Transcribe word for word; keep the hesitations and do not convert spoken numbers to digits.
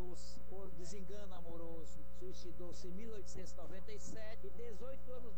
por, por desengano amoroso, suicidou-se em mil oitocentos e noventa e sete e dezoito anos